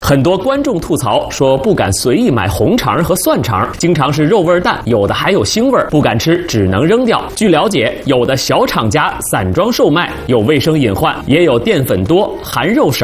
很多观众吐槽说不敢随意买红肠和蒜肠，经常是肉味淡，有的还有腥味，不敢吃，只能扔掉。据了解，有的小厂家散装售卖，有卫生隐患，也有淀粉多、含肉少。